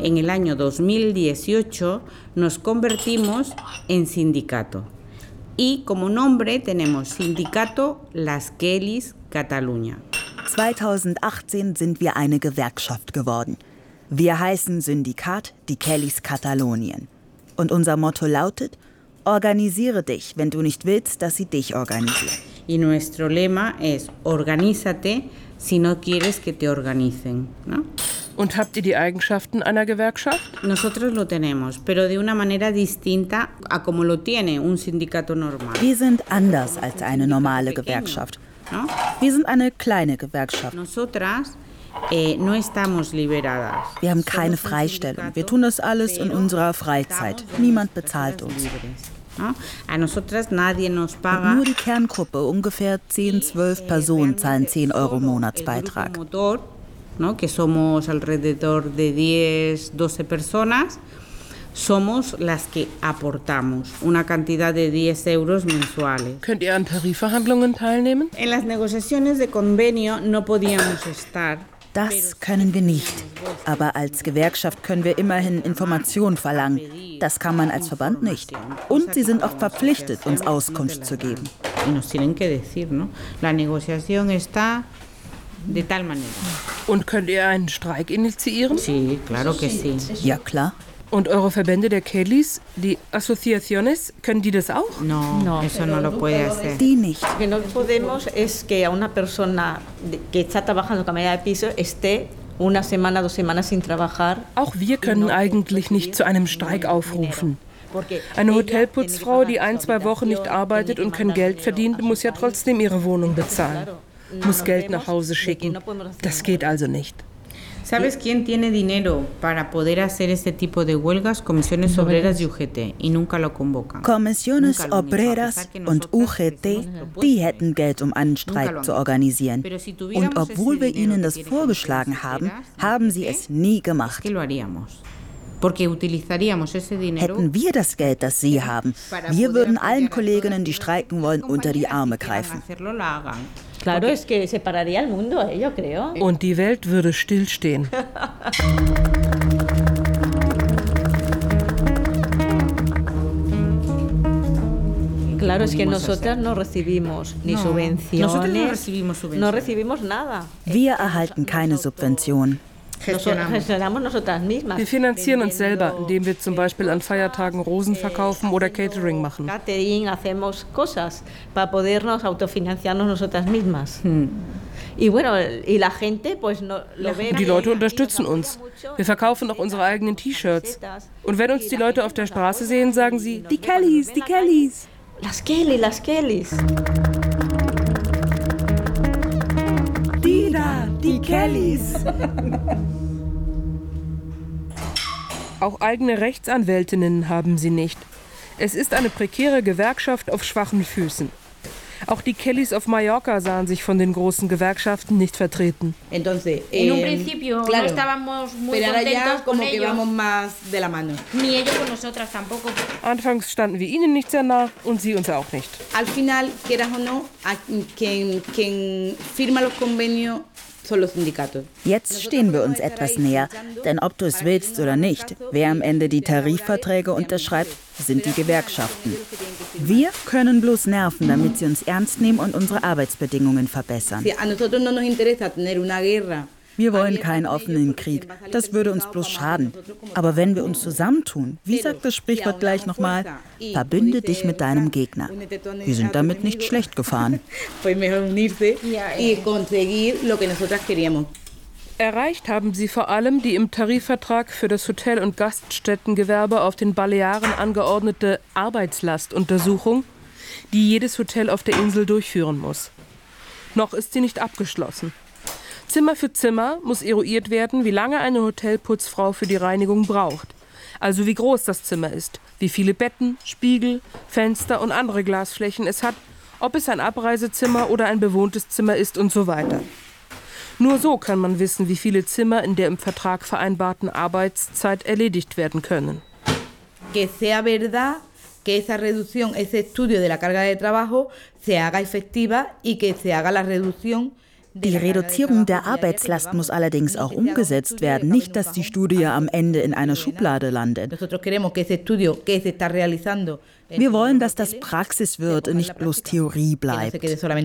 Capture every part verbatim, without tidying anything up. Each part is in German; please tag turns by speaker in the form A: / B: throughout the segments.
A: en el año dos mil dieciocho nos convertimos en sindicato. Y como nombre tenemos Sindicato Las Kellys Catalunya.
B: zweitausendachtzehn sind wir eine Gewerkschaft geworden. Wir heißen Syndikat Die Kellys Katalonien. Und unser Motto lautet: Organisiere dich, wenn du nicht willst, dass sie dich organisieren.
A: Y nuestro lema es: Organízate si no quieres que te organicen, ¿no?
C: Und habt ihr die Eigenschaften einer Gewerkschaft?
A: Nosotros lo tenemos, pero de una manera distinta a como lo tiene un sindicato normal.
B: Wir sind anders als eine normale Gewerkschaft. Wir sind eine kleine Gewerkschaft.
A: Nosotras eh, no estamos liberadas.
B: Wir haben keine Freistellung. Wir tun das alles in unserer Freizeit. Niemand bezahlt uns.
A: A nosotras nadie nos paga.
B: Und nur die Kerngruppe, ungefähr zehn, zwölf Personen, zahlen zehn Euro Monatsbeitrag.
A: ¿No? Que somos alrededor de diez, doce personas, somos las que aportamos una cantidad de diez euros mensuales.
C: Könnt ihr an Tarifverhandlungen teilnehmen?
A: En las negociaciones de convenio no podíamos estar.
B: Das können wir nicht. Aber als Gewerkschaft können wir immerhin Informationen verlangen. Das kann man als Verband nicht. Und sie sind auch verpflichtet, uns Auskunft zu geben.
A: Y nos tienen que decir, ¿no? La negociación está de tal manera.
C: Und könnt ihr einen Streik initiieren?
A: Sí, claro que sí.
B: Ja, klar.
C: Und eure Verbände der Kellys, die Asociaciones, können die das auch?
A: No, no, eso no lo puede hacer.
B: Die nicht.
D: Lo que no podemos es que a una persona que está trabajando como camarera de piso esté una semana, dos semanas sin trabajar.
C: Auch wir können eigentlich nicht zu einem Streik aufrufen. Eine Hotelputzfrau, die ein, zwei Wochen nicht arbeitet und kein Geld verdient, muss ja trotzdem ihre Wohnung bezahlen. Muss Geld nach Hause schicken. Das geht also nicht.
A: ¿Sabes quién tiene dinero para poder hacer este tipo de huelgas? Comisiones Obreras y U G T. Y nunca lo convocan.
B: Comisiones Obreras und U G T, die hätten Geld, um einen Streik zu organisieren. Und obwohl wir ihnen das vorgeschlagen haben, haben sie es nie gemacht. Hätten wir das Geld, das sie haben, wir würden allen Kolleginnen, die streiken wollen, unter die Arme greifen.
D: Claro, es que separaría el mundo, eh, yo creo.
C: Und die Welt würde stillstehen.
D: Claro, es que nosotras no recibimos ni
A: no,
D: subvenciones.
A: Nosotros no recibimos subvenciones.
D: No recibimos nada.
B: Wir erhalten keine Subventionen.
C: Wir finanzieren uns selber, indem wir zum Beispiel an Feiertagen Rosen verkaufen oder Catering machen.
D: Catering, hacemos cosas para podernos autofinanciarnos nosotras mismas. Y bueno, y la gente pues no lo ve.
C: Die Leute unterstützen uns. Wir verkaufen auch unsere eigenen T-Shirts. Und wenn uns die Leute auf der Straße sehen, sagen sie: Die Kellys, die Kellys.
D: Las Kellys, las Kellys.
B: Die da, die Kellys.
C: Auch eigene Rechtsanwältinnen haben sie nicht. Es ist eine prekäre Gewerkschaft auf schwachen Füßen. Auch die Kellys auf Mallorca sahen sich von den großen Gewerkschaften nicht vertreten.
A: Entonces,
E: en un principio no estábamos muy contentos con ellos. Ni ellos con nosotras tampoco.
C: Anfangs standen wir ihnen nicht sehr nah und sie uns auch nicht.
A: Al final, quieras o no, quien, quien firma los convenios son los sindicatos.
B: Jetzt stehen wir uns etwas näher, denn ob du es willst oder nicht, wer am Ende die Tarifverträge unterschreibt, sind die Gewerkschaften. Wir können bloß nerven, damit sie uns ernst nehmen und unsere Arbeitsbedingungen verbessern. Wir wollen keinen offenen Krieg, das würde uns bloß schaden. Aber wenn wir uns zusammentun, wie sagt das Sprichwort gleich nochmal, verbünde dich mit deinem Gegner. Wir sind damit nicht schlecht gefahren.
C: Erreicht haben sie vor allem die im Tarifvertrag für das Hotel- und Gaststättengewerbe auf den Balearen angeordnete Arbeitslastuntersuchung, die jedes Hotel auf der Insel durchführen muss. Noch ist sie nicht abgeschlossen. Zimmer für Zimmer muss eruiert werden, wie lange eine Hotelputzfrau für die Reinigung braucht. Also wie groß das Zimmer ist, wie viele Betten, Spiegel, Fenster und andere Glasflächen es hat, ob es ein Abreisezimmer oder ein bewohntes Zimmer ist und so weiter. Nur so kann man wissen, wie viele Zimmer in der im Vertrag vereinbarten Arbeitszeit erledigt werden können.
F: Que sea verdad que esa reducción, ese estudio de la carga de trabajo se haga efectiva y que se haga la reducción
B: Die Reduzierung der Arbeitslast muss allerdings auch umgesetzt werden, nicht, dass die Studie am Ende in einer Schublade landet. Wir wollen, dass das Praxis wird und nicht bloß Theorie bleibt.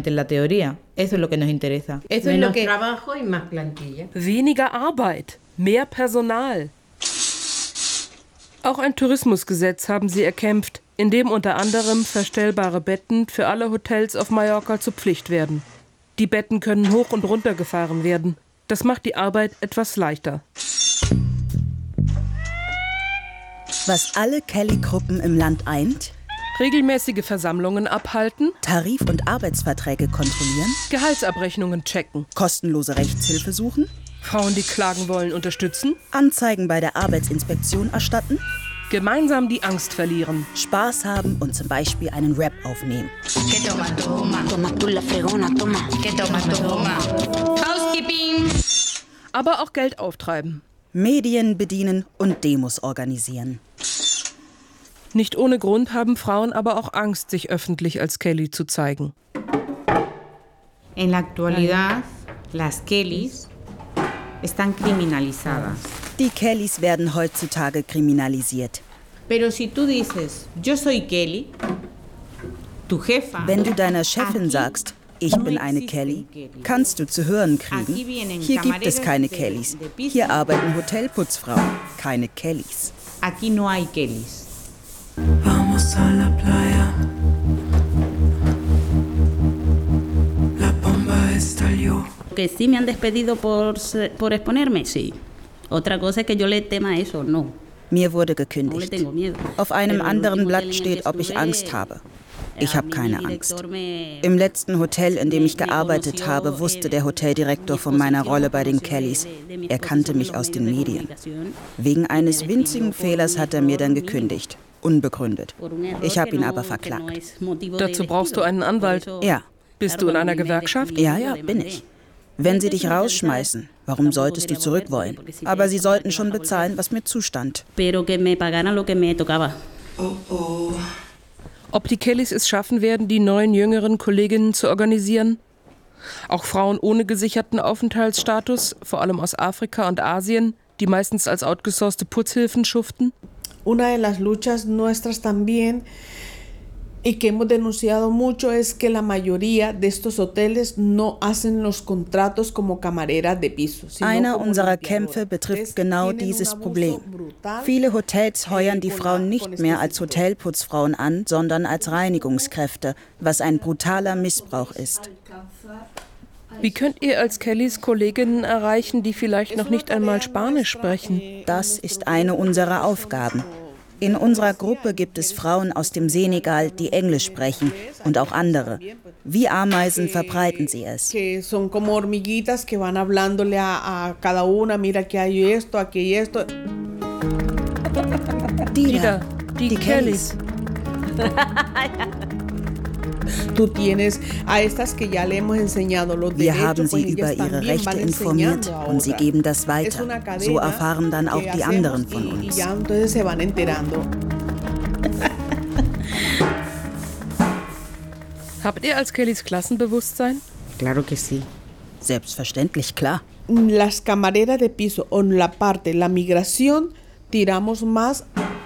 C: Weniger Arbeit, mehr Personal. Auch ein Tourismusgesetz haben sie erkämpft, in dem unter anderem verstellbare Betten für alle Hotels auf Mallorca zur Pflicht werden. Die Betten können hoch und runter gefahren werden. Das macht die Arbeit etwas leichter.
B: Was alle Kelly-Gruppen im Land eint:
C: Regelmäßige Versammlungen abhalten,
B: Tarif- und Arbeitsverträge kontrollieren,
C: Gehaltsabrechnungen checken,
B: kostenlose Rechtshilfe suchen,
C: Frauen, die klagen wollen, unterstützen,
B: Anzeigen bei der Arbeitsinspektion erstatten,
C: gemeinsam die Angst verlieren,
B: Spaß haben und zum Beispiel einen Rap aufnehmen.
C: aber auch Geld auftreiben.
B: Medien bedienen und Demos organisieren.
C: Nicht ohne Grund haben Frauen aber auch Angst, sich öffentlich als Kelly zu zeigen.
A: En la actualidad, las Kellys están criminalizadas.
B: Die Kellys werden heutzutage kriminalisiert.
A: Pero si tú dices, yo soy Kelly, tu jefa...
B: Wenn du deiner Chefin sagst, ich bin eine Kelly, kannst du zu hören kriegen, hier gibt es keine Kellys. Hier arbeiten Hotelputzfrauen, keine Kellys.
A: Aquí no hay Kellys.
G: Vamos a la playa. La bomba estalló.
H: Que sí me han despedido por, por exponerme, sí. Otra cosa es que yo le tema a eso, no.
B: Mir wurde gekündigt. Auf einem anderen Blatt steht, ob ich Angst habe. Ich habe keine Angst. Im letzten Hotel, in dem ich gearbeitet habe, wusste der Hoteldirektor von meiner Rolle bei den Kellys. Er kannte mich aus den Medien. Wegen eines winzigen Fehlers hat er mir dann gekündigt. Unbegründet. Ich habe ihn aber verklagt.
C: Dazu brauchst du einen Anwalt?
B: Ja.
C: Bist du in einer Gewerkschaft?
B: Ja, ja, bin ich. Wenn sie dich rausschmeißen, warum solltest du zurück wollen? Aber sie sollten schon bezahlen, was mir zustand.
G: Oh oh.
C: Ob die Kellys es schaffen werden, die neuen jüngeren Kolleginnen zu organisieren? Auch Frauen ohne gesicherten Aufenthaltsstatus, vor allem aus Afrika und Asien, die meistens als outgesourcete Putzhilfen schuften?
I: Una de las luchas nuestras también y que hemos denunciado mucho es que la mayoría de estos hoteles no hacen los contratos como camareras de piso.
B: Einer unserer Kämpfe betrifft genau dieses Problem. Viele Hotels heuern die Frauen nicht mehr als Hotelputzfrauen an, sondern als Reinigungskräfte, was ein brutaler Missbrauch ist.
C: Wie könnt ihr als Kellys Kolleginnen erreichen, die vielleicht noch nicht einmal Spanisch sprechen?
B: Das ist eine unserer Aufgaben. In unserer Gruppe gibt es Frauen aus dem Senegal, die Englisch sprechen und auch andere. Wie Ameisen verbreiten sie es.
C: Die da, die, die Kellys.
B: Wir haben sie über ihre Rechte informiert und sie geben das weiter. So erfahren dann auch die anderen von uns.
C: Habt ihr als Kellys Klassenbewusstsein?
A: Claro que sí.
B: Selbstverständlich, klar.
I: Las camareras de piso o la parte, la migración, tiramos más.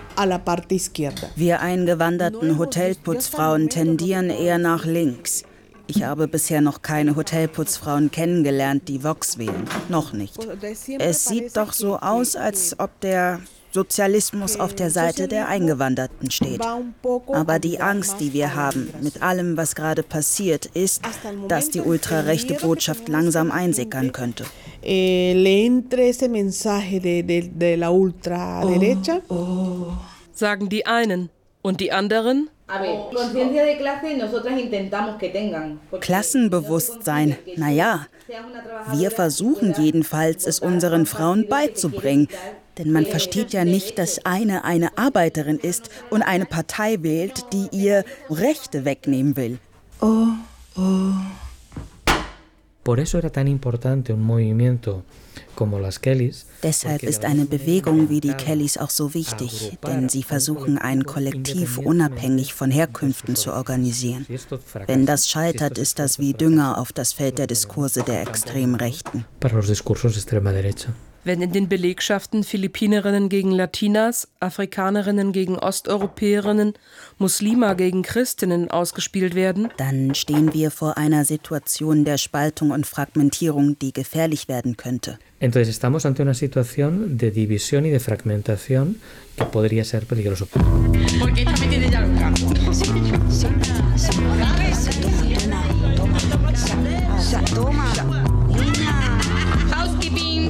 B: Wir eingewanderten Hotelputzfrauen tendieren eher nach links. Ich habe bisher noch keine Hotelputzfrauen kennengelernt, die Vox wählen. Noch nicht. Es sieht doch so aus, als ob der Sozialismus auf der Seite der Eingewanderten steht. Aber die Angst, die wir haben, mit allem, was gerade passiert, ist, dass die ultrarechte Botschaft langsam einsickern könnte.
I: Le entre ese mensaje de, de, de la ultraderecha.
C: Oh, oh. Sagen die einen. Und die anderen?
B: Klassenbewusstsein, naja, wir versuchen jedenfalls, es unseren Frauen beizubringen. Denn man versteht ja nicht, dass eine eine Arbeiterin ist und eine Partei wählt, die ihr Rechte wegnehmen will.
G: Oh, oh.
B: Deshalb ist eine Bewegung wie die Kellys auch so wichtig, denn sie versuchen, ein Kollektiv unabhängig von Herkünften zu organisieren. Wenn das scheitert, ist das wie Dünger auf das Feld der Diskurse der Extremrechten.
C: Wenn in den Belegschaften Philippinerinnen gegen Latinas, Afrikanerinnen gegen Osteuropäerinnen, Muslima gegen Christinnen ausgespielt werden,
B: dann stehen wir vor einer Situation der Spaltung und Fragmentierung, die gefährlich werden könnte.
J: Entonces estamos ante una situación de división y de fragmentación que podría ser peligroso. Porque esta me tiene ya loca. Toma, toma. Housekeeping.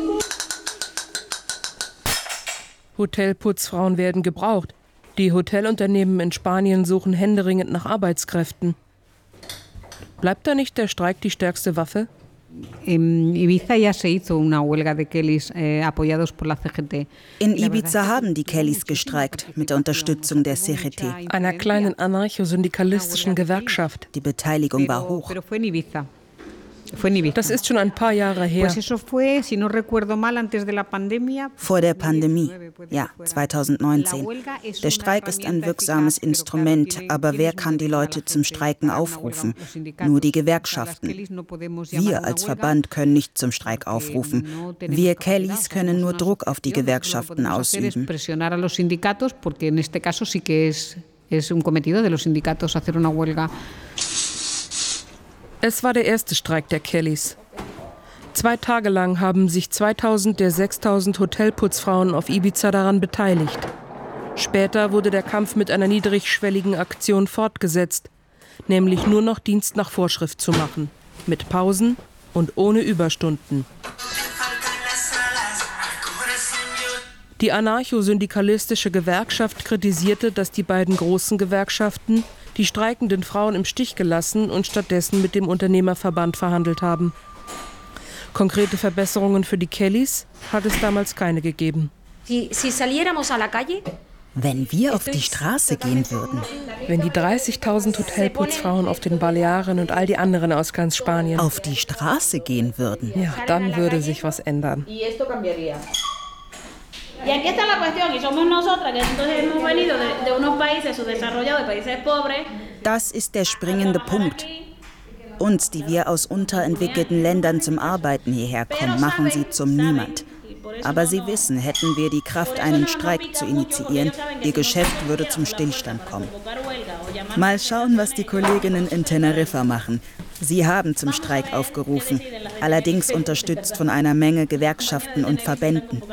C: Hotelputzfrauen werden gebraucht. Die Hotelunternehmen in Spanien suchen händeringend nach Arbeitskräften. Bleibt da nicht der Streik die stärkste Waffe?
A: In Ibiza ya se hizo una huelga de Kellys eh, apoyados por la C G T.
B: In Ibiza haben die Kellys gestreikt mit der Unterstützung der C G T,
C: einer kleinen anarcho-syndikalistischen Gewerkschaft.
B: Die Beteiligung war hoch.
C: Das ist schon ein paar Jahre her.
B: Vor der Pandemie, ja, zweitausendneunzehn. Der Streik ist ein wirksames Instrument, aber wer kann die Leute zum Streiken aufrufen? Nur die Gewerkschaften. Wir als Verband können nicht zum Streik aufrufen. Wir Kellys können nur Druck auf die Gewerkschaften ausüben.
C: Es war der erste Streik der Kellys. Zwei Tage lang haben sich zweitausend der sechstausend Hotelputzfrauen auf Ibiza daran beteiligt. Später wurde der Kampf mit einer niedrigschwelligen Aktion fortgesetzt, nämlich nur noch Dienst nach Vorschrift zu machen, mit Pausen und ohne Überstunden. Die anarcho-syndikalistische Gewerkschaft kritisierte, dass die beiden großen Gewerkschaften die streikenden Frauen im Stich gelassen und stattdessen mit dem Unternehmerverband verhandelt haben. Konkrete Verbesserungen für die Kellys hat es damals keine gegeben.
B: Wenn wir auf die Straße gehen würden.
C: Wenn die dreißigtausend Hotelputzfrauen auf den Balearen und all die anderen aus ganz Spanien
B: auf die Straße gehen würden.
C: Ja, dann würde sich was ändern.
H: Y aquí está la cuestión, y somos nosotras, que entonces hemos venido de, de unos países subdesarrollados, de países pobres.
B: Das ist der springende Punkt. Uns, die wir aus unterentwickelten Ländern zum Arbeiten hierher kommen, machen sie zum Niemand. Aber sie wissen, hätten wir die Kraft, einen Streik zu initiieren, ihr Geschäft würde zum Stillstand kommen. Mal schauen, was die Kolleginnen in Teneriffa machen. Sie haben zum Streik aufgerufen, allerdings unterstützt von einer Menge Gewerkschaften und Verbänden.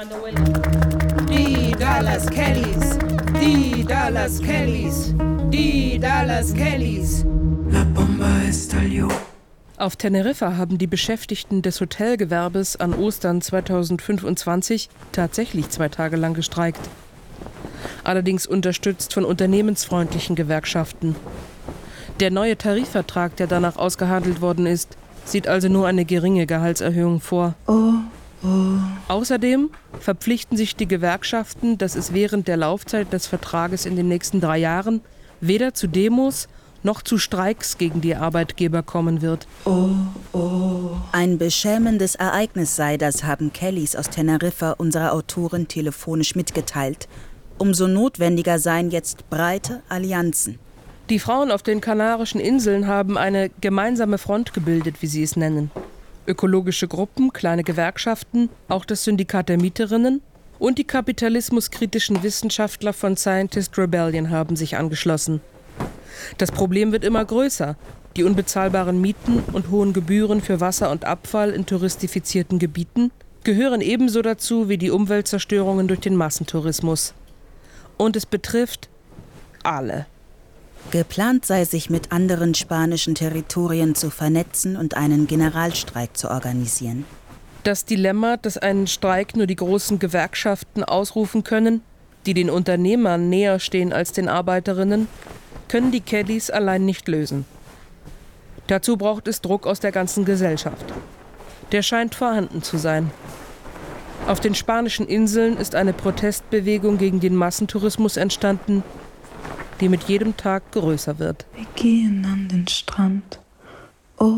F: Die Dallas Kellys, die Dallas Kellys, die Dallas Kellys.
G: La bomba estalló.
C: Auf Teneriffa haben die Beschäftigten des Hotelgewerbes an Ostern zweitausendfünfundzwanzig tatsächlich zwei Tage lang gestreikt. Allerdings unterstützt von unternehmensfreundlichen Gewerkschaften. Der neue Tarifvertrag, der danach ausgehandelt worden ist, sieht also nur eine geringe Gehaltserhöhung vor.
G: Oh, oh.
C: Außerdem verpflichten sich die Gewerkschaften, dass es während der Laufzeit des Vertrages in den nächsten drei Jahren weder zu Demos noch zu Streiks gegen die Arbeitgeber kommen wird.
G: Oh, oh.
B: Ein beschämendes Ereignis sei das, haben Kellys aus Teneriffa unserer Autorin telefonisch mitgeteilt. Umso notwendiger seien jetzt breite Allianzen.
C: Die Frauen auf den Kanarischen Inseln haben eine gemeinsame Front gebildet, wie sie es nennen. Ökologische Gruppen, kleine Gewerkschaften, auch das Syndikat der Mieterinnen und die kapitalismuskritischen Wissenschaftler von Scientist Rebellion haben sich angeschlossen. Das Problem wird immer größer. Die unbezahlbaren Mieten und hohen Gebühren für Wasser und Abfall in touristifizierten Gebieten gehören ebenso dazu wie die Umweltzerstörungen durch den Massentourismus. Und es betrifft alle.
B: Geplant sei, sich mit anderen spanischen Territorien zu vernetzen und einen Generalstreik zu organisieren.
C: Das Dilemma, dass einen Streik nur die großen Gewerkschaften ausrufen können, die den Unternehmern näher stehen als den Arbeiterinnen, können die Kellys allein nicht lösen. Dazu braucht es Druck aus der ganzen Gesellschaft. Der scheint vorhanden zu sein. Auf den spanischen Inseln ist eine Protestbewegung gegen den Massentourismus entstanden, die mit jedem Tag größer wird.
G: Wir gehen an den Strand. Oh,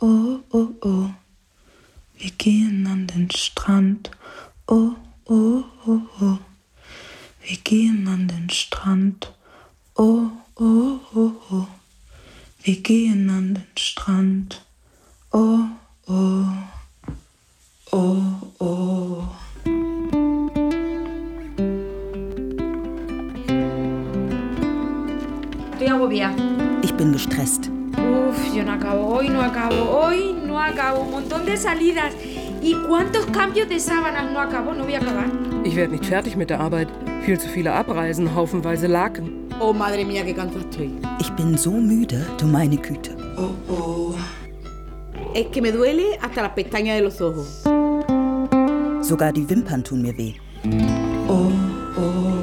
G: oh, oh, oh. Wir gehen an den Strand. Oh, oh, oh, oh. Wir gehen an den Strand. Oh, oh, oh, oh. Wir gehen an den Strand. Oh, oh, oh, oh.
E: Estoy agobiada.
B: Ich bin gestresst.
E: Uf, yo no acabo hoy, no acabo hoy, no acabo. Un montón de salidas. ¿Y cuántos cambios de sábanas no acabo? No voy a acabar.
C: Ich werde nicht fertig mit der Arbeit. Viel zu viele Abreisen, haufenweise Laken.
F: Oh, madre mía, qué cansada estoy.
B: Ich bin so müde, du meine Güte.
G: Oh, oh.
F: Es que me duele hasta las pestañas de los ojos.
B: Sogar die Wimpern tun mir weh.
G: Oh, oh.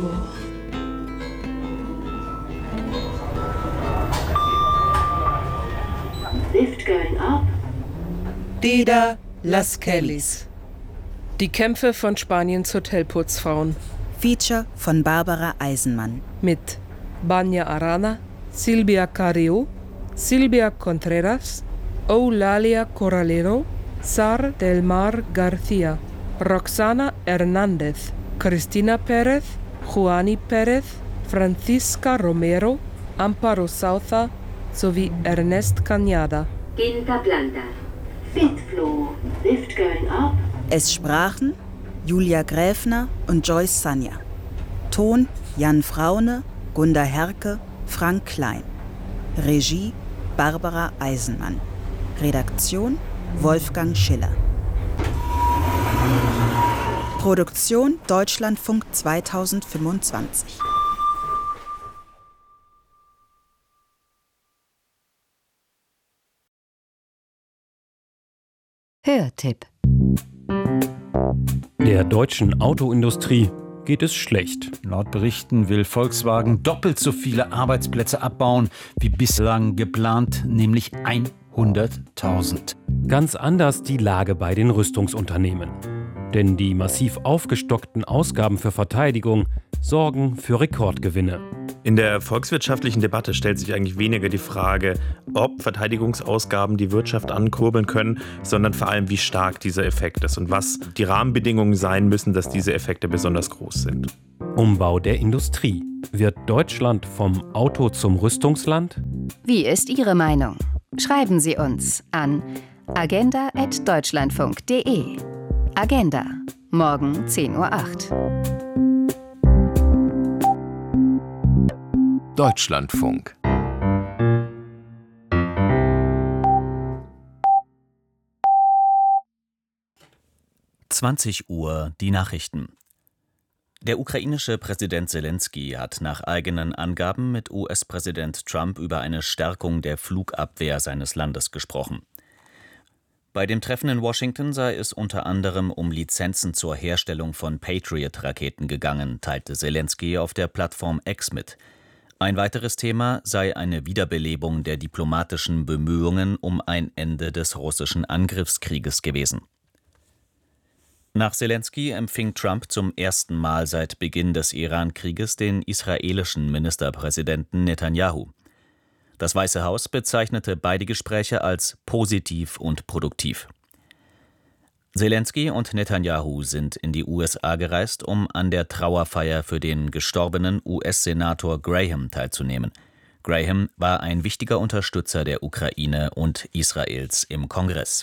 K: Lift going up.
L: Dida Las Kellys.
C: Die Kämpfe von Spaniens Hotelputzfrauen.
B: Feature von Barbara Eisenmann.
C: Mit Banya Arana, Silvia Carrió, Silvia Contreras, Eulalia Corralero, Sar del Mar García, Roxana Hernández, Cristina Pérez, Juani Pérez, Francisca Romero, Amparo Souza sowie Ernest Cañada.
K: Quinta planta. Fifth floor. Lift going up.
B: Es sprachen Julia Gräfner und Joyce Sanja. Ton Jan Fraune, Gunda Herke, Frank Klein. Regie Barbara Eisenmann. Redaktion Wolfgang Schiller. Produktion Deutschlandfunk zweitausendfünfundzwanzig.
M: Hörtipp.
N: Der deutschen Autoindustrie geht es schlecht.
O: Laut Berichten will Volkswagen doppelt so viele Arbeitsplätze abbauen wie bislang geplant, nämlich hunderttausend.
N: Ganz anders die Lage bei den Rüstungsunternehmen. Denn die massiv aufgestockten Ausgaben für Verteidigung sorgen für Rekordgewinne.
P: In der volkswirtschaftlichen Debatte stellt sich eigentlich weniger die Frage, ob Verteidigungsausgaben die Wirtschaft ankurbeln können, sondern vor allem, wie stark dieser Effekt ist und was die Rahmenbedingungen sein müssen, dass diese Effekte besonders groß sind.
N: Umbau der Industrie. Wird Deutschland vom Auto zum Rüstungsland?
M: Wie ist Ihre Meinung? Schreiben Sie uns an agenda at deutschlandfunk punkt de. Agenda. Morgen zehn Uhr acht.
Q: Deutschlandfunk.
R: zwanzig Uhr, die Nachrichten. Der ukrainische Präsident Selenskyj hat nach eigenen Angaben mit U S-Präsident Trump über eine Stärkung der Flugabwehr seines Landes gesprochen. Bei dem Treffen in Washington sei es unter anderem um Lizenzen zur Herstellung von Patriot-Raketen gegangen, teilte Selenskyj auf der Plattform X mit. Ein weiteres Thema sei eine Wiederbelebung der diplomatischen Bemühungen um ein Ende des russischen Angriffskrieges gewesen. Nach Selenskyj empfing Trump zum ersten Mal seit Beginn des Iran-Krieges den israelischen Ministerpräsidenten Netanyahu. Das Weiße Haus bezeichnete beide Gespräche als positiv und produktiv. Selenskyj und Netanyahu sind in die U S A gereist, um an der Trauerfeier für den gestorbenen U S-Senator Graham teilzunehmen. Graham war ein wichtiger Unterstützer der Ukraine und Israels im Kongress.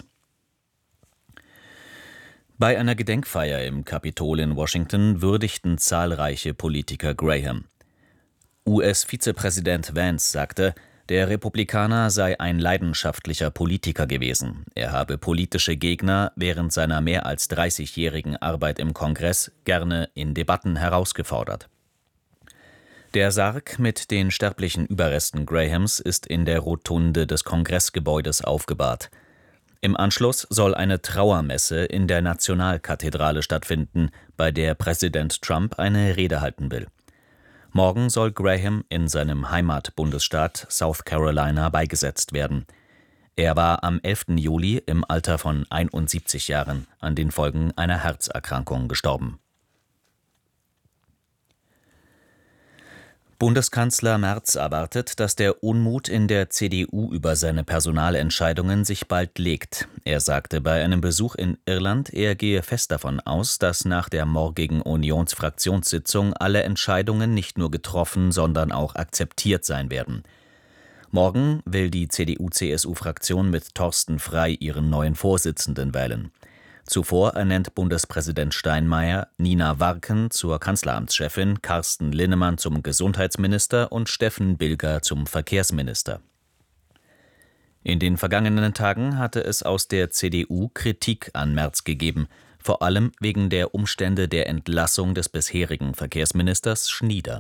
R: Bei einer Gedenkfeier im Kapitol in Washington würdigten zahlreiche Politiker Graham. U S-Vizepräsident Vance sagte, der Republikaner sei ein leidenschaftlicher Politiker gewesen. Er habe politische Gegner während seiner mehr als dreißigjährigen Arbeit im Kongress gerne in Debatten herausgefordert. Der Sarg mit den sterblichen Überresten Grahams ist in der Rotunde des Kongressgebäudes aufgebahrt. Im Anschluss soll eine Trauermesse in der Nationalkathedrale stattfinden, bei der Präsident Trump eine Rede halten will. Morgen soll Graham in seinem Heimatbundesstaat South Carolina beigesetzt werden. Er war am elften Juli im Alter von einundsiebzig Jahren an den Folgen einer Herzerkrankung gestorben. Bundeskanzler Merz erwartet, dass der Unmut in der C D U über seine Personalentscheidungen sich bald legt. Er sagte bei einem Besuch in Irland, er gehe fest davon aus, dass nach der morgigen Unionsfraktionssitzung alle Entscheidungen nicht nur getroffen, sondern auch akzeptiert sein werden. Morgen will die C D U-C S U-Fraktion mit Thorsten Frey ihren neuen Vorsitzenden wählen. Zuvor ernennt Bundespräsident Steinmeier Nina Warken zur Kanzleramtschefin, Carsten Linnemann zum Gesundheitsminister und Steffen Bilger zum Verkehrsminister. In den vergangenen Tagen hatte es aus der C D U Kritik an Merz gegeben, vor allem wegen der Umstände der Entlassung des bisherigen Verkehrsministers Schnieder.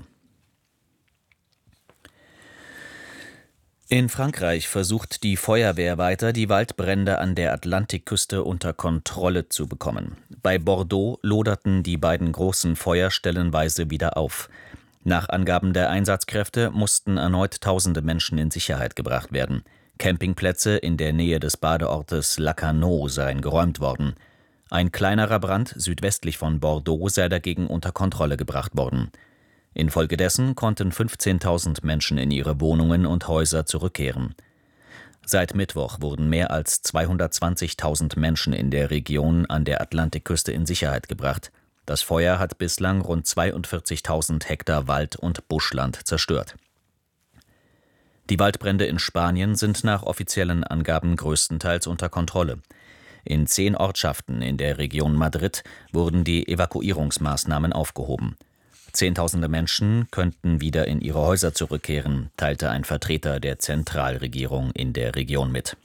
R: In Frankreich versucht die Feuerwehr weiter, die Waldbrände an der Atlantikküste unter Kontrolle zu bekommen. Bei Bordeaux loderten die beiden großen Feuer stellenweise wieder auf. Nach Angaben der Einsatzkräfte mussten erneut tausende Menschen in Sicherheit gebracht werden. Campingplätze in der Nähe des Badeortes Lacanau seien geräumt worden. Ein kleinerer Brand südwestlich von Bordeaux sei dagegen unter Kontrolle gebracht worden. Infolgedessen konnten fünfzehntausend Menschen in ihre Wohnungen und Häuser zurückkehren. Seit Mittwoch wurden mehr als zweihundertzwanzigtausend Menschen in der Region an der Atlantikküste in Sicherheit gebracht. Das Feuer hat bislang rund zweiundvierzigtausend Hektar Wald und Buschland zerstört. Die Waldbrände in Spanien sind nach offiziellen Angaben größtenteils unter Kontrolle. In zehn Ortschaften in der Region Madrid wurden die Evakuierungsmaßnahmen aufgehoben. Zehntausende Menschen könnten wieder in ihre Häuser zurückkehren, teilte ein Vertreter der Zentralregierung in der Region mit.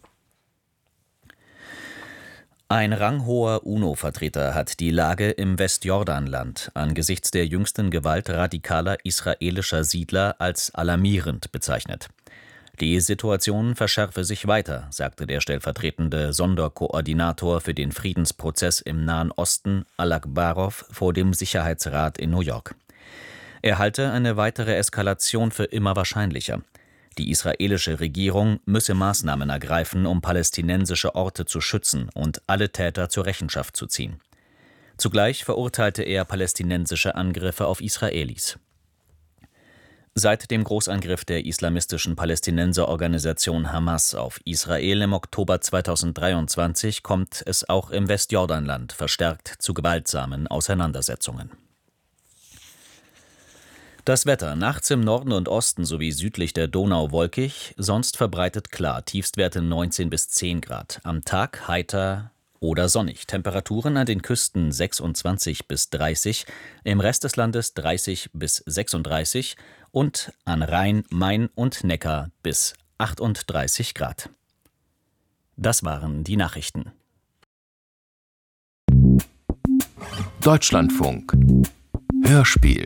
R: Ein ranghoher UNO-Vertreter hat die Lage im Westjordanland angesichts der jüngsten Gewalt radikaler israelischer Siedler als alarmierend bezeichnet. Die Situation verschärfe sich weiter, sagte der stellvertretende Sonderkoordinator für den Friedensprozess im Nahen Osten, Alak Barov, vor dem Sicherheitsrat in New York. Er halte eine weitere Eskalation für immer wahrscheinlicher. Die israelische Regierung müsse Maßnahmen ergreifen, um palästinensische Orte zu schützen und alle Täter zur Rechenschaft zu ziehen. Zugleich verurteilte er palästinensische Angriffe auf Israelis. Seit dem Großangriff der islamistischen Palästinenserorganisation Hamas auf Israel im Oktober zweitausenddreiundzwanzig kommt es auch im Westjordanland verstärkt zu gewaltsamen Auseinandersetzungen. Das Wetter: nachts im Norden und Osten sowie südlich der Donau wolkig, sonst verbreitet klar, Tiefstwerte neunzehn bis zehn Grad. Am Tag heiter oder sonnig. Temperaturen an den Küsten sechsundzwanzig bis dreißig, im Rest des Landes dreißig bis sechsunddreißig und an Rhein, Main und Neckar bis achtunddreißig Grad. Das waren die Nachrichten.
Q: Deutschlandfunk Hörspiel.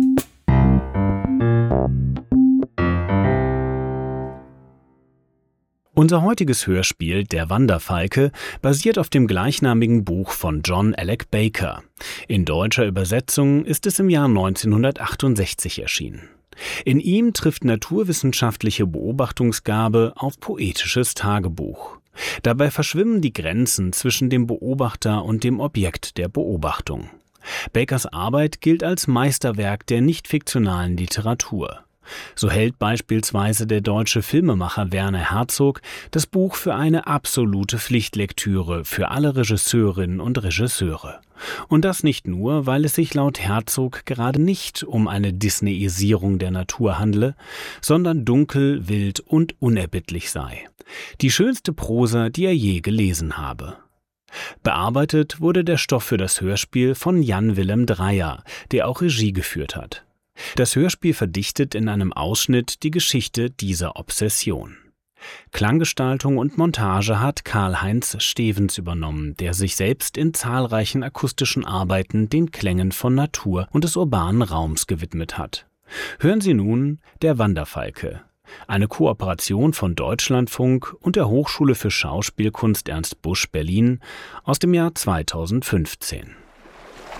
S: Unser heutiges Hörspiel »Der Wanderfalke« basiert auf dem gleichnamigen Buch von John Alec Baker. In deutscher Übersetzung ist es im Jahr neunzehnhundertachtundsechzig erschienen. In ihm trifft naturwissenschaftliche Beobachtungsgabe auf poetisches Tagebuch. Dabei verschwimmen die Grenzen zwischen dem Beobachter und dem Objekt der Beobachtung. Bakers Arbeit gilt als Meisterwerk der nicht-fiktionalen Literatur. So hält beispielsweise der deutsche Filmemacher Werner Herzog das Buch für eine absolute Pflichtlektüre für alle Regisseurinnen und Regisseure. Und das nicht nur, weil es sich laut Herzog gerade nicht um eine Disneyisierung der Natur handle, sondern dunkel, wild und unerbittlich sei. Die schönste Prosa, die er je gelesen habe. Bearbeitet wurde der Stoff für das Hörspiel von Jan Willem Dreyer, der auch Regie geführt hat. Das Hörspiel verdichtet in einem Ausschnitt die Geschichte dieser Obsession. Klanggestaltung und Montage hat Karl-Heinz Stevens übernommen, der sich selbst in zahlreichen akustischen Arbeiten den Klängen von Natur und des urbanen Raums gewidmet hat. Hören Sie nun »Der Wanderfalke«, eine Kooperation von Deutschlandfunk und der Hochschule für Schauspielkunst Ernst Busch Berlin aus dem Jahr zweitausendfünfzehn.